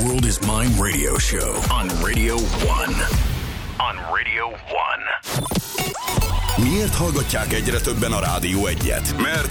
World is Mine radio show on Radio 1. On Radio 1. Miért hallgatják egyre többen a Rádió 1-et? Mert